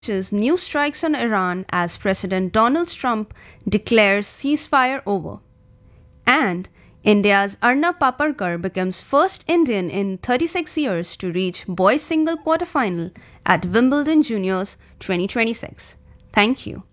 new strikes on Iran as President Donald Trump declares ceasefire over. And India's Arnab Paparkar becomes first Indian in 36 years to reach boys single quarterfinal at Wimbledon Juniors 2026. Thank you.